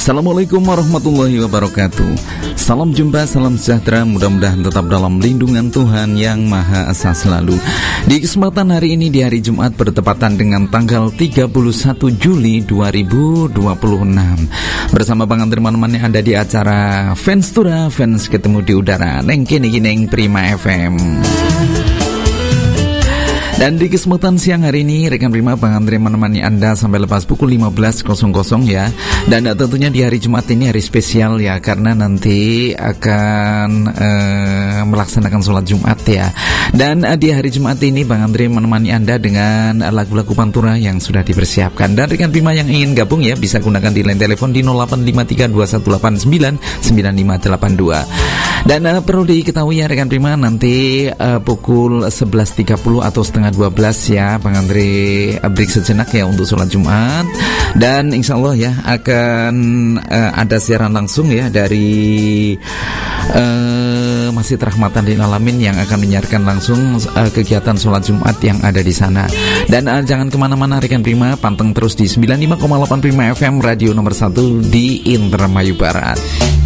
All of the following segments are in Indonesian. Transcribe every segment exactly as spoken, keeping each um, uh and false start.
Assalamualaikum warahmatullahi wabarakatuh. Salam jumpa, salam sejahtera. Mudah-mudahan tetap dalam lindungan Tuhan Yang Maha Esa selalu. Di kesempatan hari ini, di hari Jumat bertepatan dengan tanggal tiga puluh satu Juli dua ribu dua puluh enam, bersama Bang Andri menemani Anda di acara Fans Tura, Fans Ketemu di Udara, Neng Kini Neng Prima F M. Dan di kesempatan siang hari ini, rekan Prima, Bang Andre menemani Anda sampai lepas pukul lima belas ya. Dan tentunya di hari Jumat ini hari spesial ya, karena nanti akan uh, melaksanakan sholat Jumat ya. Dan uh, di hari Jumat ini Bang Andre menemani Anda dengan lagu-lagu Pantura yang sudah dipersiapkan. Dan rekan Prima yang ingin gabung ya, bisa gunakan di line telepon di nol delapan lima tiga dua satu delapan sembilan sembilan lima delapan dua. Dan uh, perlu diketahui ya rekan Prima, nanti uh, pukul sebelas tiga puluh atau setengah dua belas ya, Bang Andre break sejenak ya untuk sholat Jumat. Dan insya Allah ya akan uh, ada siaran langsung ya dari uh, Masjid Rahmatan lil Alamin yang akan menyiarkan langsung uh, kegiatan sholat Jumat yang ada di sana. Dan uh, jangan kemana-mana rekan Prima, panteng terus di sembilan puluh lima koma delapan Prima F M, radio nomor satu di Indramayu Barat.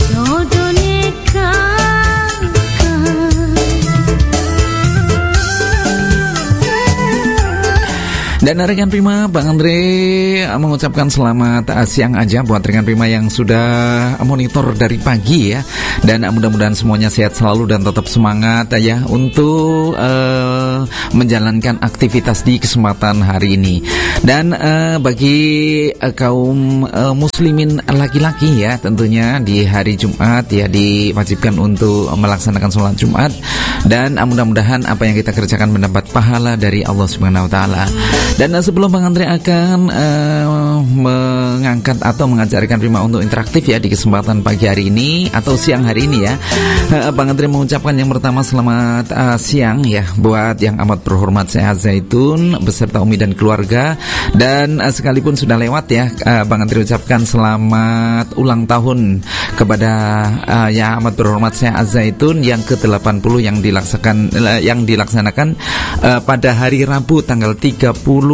Dan rekan Prima, Bang Andre mengucapkan selamat siang aja buat rekan Prima yang sudah monitor dari pagi ya. Dan mudah-mudahan semuanya sehat selalu dan tetap semangat ya untuk uh, menjalankan aktivitas di kesempatan hari ini. Dan uh, bagi uh, kaum uh, muslimin laki-laki ya, tentunya di hari Jumat ya diwajibkan untuk melaksanakan sholat Jumat. Dan uh, mudah-mudahan apa yang kita kerjakan mendapat pahala dari Allah Subhanahu wa taala. Dan uh, sebelum Bang Andre akan uh, mengangkat atau mengajarkan Prima untuk interaktif ya di kesempatan pagi hari ini atau siang hari ini ya, uh, Bang Andre mengucapkan yang pertama selamat uh, siang ya buat yang amat berhormat Sehat Zaitun beserta Umi dan keluarga. Dan uh, sekalipun sudah lewat ya, uh, Bang Andre ucapkan selamat ulang tahun kepada uh, yang amat berhormat Sehat Zaitun yang ke delapan puluh yang dilaksanakan uh, yang dilaksanakan uh, pada hari Rabu tanggal tiga puluh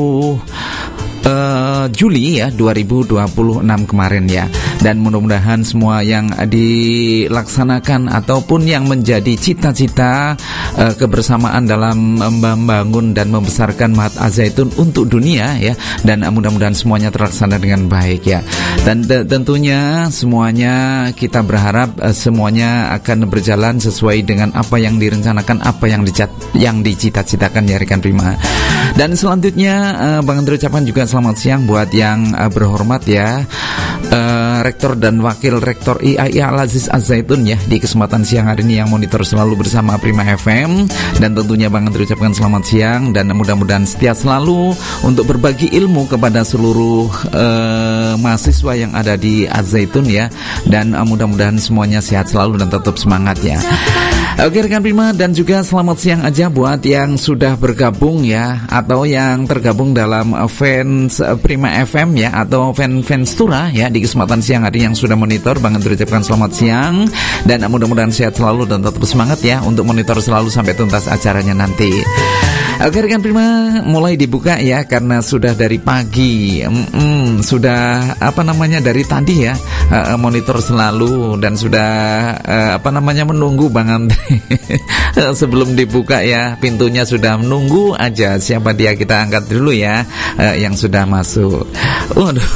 Uh, Juli ya dua ribu dua puluh enam kemarin ya. Dan mudah-mudahan semua yang dilaksanakan ataupun yang menjadi cita-cita uh, kebersamaan dalam membangun dan membesarkan Mahat Az-Zaitun untuk dunia ya. Dan uh, mudah-mudahan semuanya terlaksana dengan baik ya. Dan t- tentunya semuanya kita berharap uh, semuanya akan berjalan sesuai dengan apa yang direncanakan, apa yang dicat- yang dicita-citakan ya rekan Prima. Dan selanjutnya uh, Bang Andri ucapkan juga selamat siang buat yang uh, berhormat ya uh, Rektor dan Wakil Rektor I A I Al-Aziz Az-Zaitun ya di kesempatan siang hari ini yang monitor selalu bersama Prima F M. Dan tentunya Bang Andri ucapkan selamat siang dan mudah-mudahan setia selalu untuk berbagi ilmu kepada seluruh uh, mahasiswa yang ada di Az-Zaitun ya. Dan uh, mudah-mudahan semuanya sehat selalu dan tetap semangat ya. Oke rekan Prima, dan juga selamat siang aja buat yang sudah bergabung ya atau yang tergabung dalam fans Prima F M ya atau fan-fans Tura ya di kesempatan siang hari yang sudah monitor. Bang Andri ucapkan selamat siang dan mudah-mudahan sehat selalu dan tetap semangat ya untuk monitor selalu sampai tuntas acaranya nanti. Oke rekan Prima, mulai dibuka ya karena sudah dari pagi, mm-mm, sudah apa namanya dari tadi ya uh, monitor selalu dan sudah uh, apa namanya menunggu Bang Andri sebelum dibuka ya pintunya sudah menunggu aja siapa dia. Kita angkat dulu ya uh, yang sudah masuk. Waduh.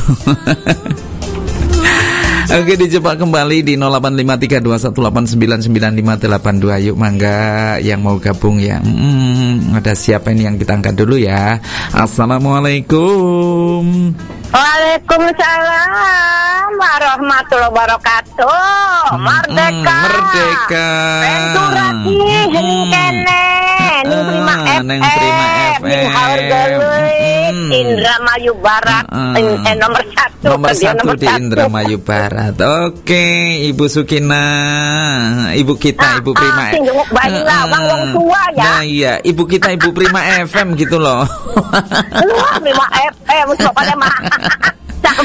Oke, dijebak kembali di nol delapan lima tiga dua satu delapan sembilan sembilan lima delapan dua. Yuk mangga yang mau gabung ya. Hmm, ada siapa ini yang kita angkat dulu ya. Assalamualaikum. Waalaikumsalam warahmatullahi wabarakatuh. Merdeka. Hmm, merdeka. Penturaki hering kene. Ning Prima F M. Ning Prima F M. Ning Hargaluy. Indramayu Barat. Eh, nomor satu. Nomor satu di Indramayu Barat. Oke, Ibu Sukina, Ibu kita, Ibu Prima. Ah, ah, bayi lawang wong tua ya. Nah iya, Ibu kita, Ibu Prima F M gitu loh. Wah, Prima F M, pokoknya mah. Sampai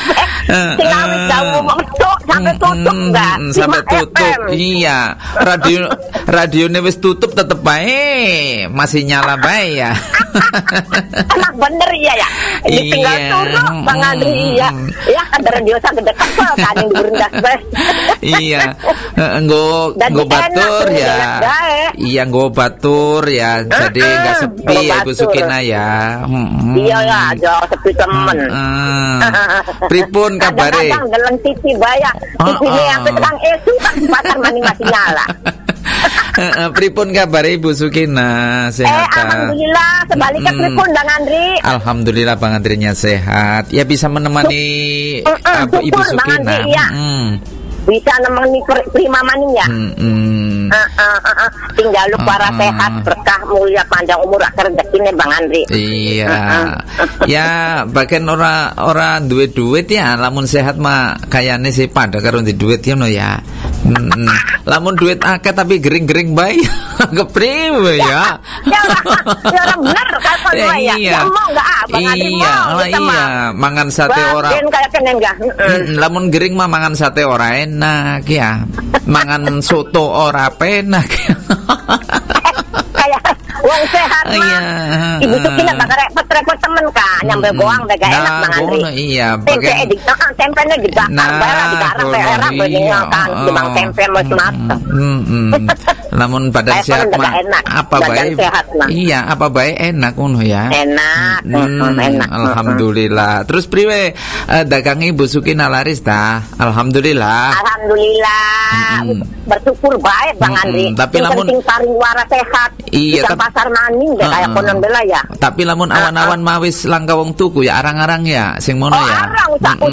Sinawi jauh mencok sampai tutup enggak? Sampai tutup. Iya. Radio radionya wis tutup tetep bae masih nyala bae ya. Enak bener ya ya. Tinggal turun Bang Andri ya. Ya kan radio saged kesel kan yang direndah bae. Iya. Nggo nggo batur ya. Iya nggo batur ya. Jadi enggak sepi ya Ibu Sukina ya. Iya ya, aja sepi temen. Pripun kabare? Kadang-kadang deleng T V baya. T V-ne yang petang esu pasar mani masih nyala. Pripun kabar Ibu Sukina? Sehat? Eh, alhamdulillah. Sebaliknya hmm. pripun Bang Andri? Alhamdulillah Bang Andrinya sehat. Ya bisa menemani Sup, uh, uh, Ibu Sukina. Andri, ya. hmm. Bisa menemani prima maninya. Hmm, hmm. Uh, uh, uh, uh. Tinggal lu para uh, uh. sehat, berkah, mulia, panjang umur, akhir rezekinya Bang Andri. Iya. Uh, uh. Ya, bagian ora ora duit duit ya, lamun sehat mah kayane sih pada karo di duit ya no ya. Hmm, lamun duit akeh tapi gering-gering bae kepriwe ya. Ya ora bener kalau ya. Ya mau enggak ah Bang Andri mau. Iya, iya, mangan sate ora. Ben kayak kene enggak. Lamun gering mah mangan sate ora enak ya. Mangan soto ora penak. Kayak wong sehat mah. Iya. Ibu Sukina bakal repot-repot temen kan, nyampe goang gak enak Bang Andri. Iya, tempe edik, heeh, tempenya dibakar bae digarap era bening kan, dibang tempe mas mateng. Heeh. Lamun badan sehat mah apa bae? Iya, apa bae enak ngono ya. Enak, enak. Alhamdulillah. Terus priwe dagang Ibu Sukina laris ta? Alhamdulillah. Alhamdulillah. Bersyukur baik Bang Andri. Tapi lamun paring waras sehat. Iya, pasar maning deh kayak konon bela ya. Tapi lamun awan-awan mawis langka wong tuku ya arang-arang ya sing mono ya. Arang usah